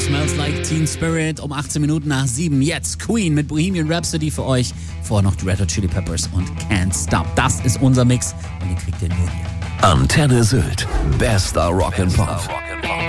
Smells Like Teen Spirit um 18 Minuten nach 7. Jetzt Queen mit Bohemian Rhapsody für euch. Vorher noch die Red Hot Chili Peppers und Can't Stop. Das ist unser Mix und den kriegt ihr nur hier. Antenne Sylt. Bester Rock'n'Pop.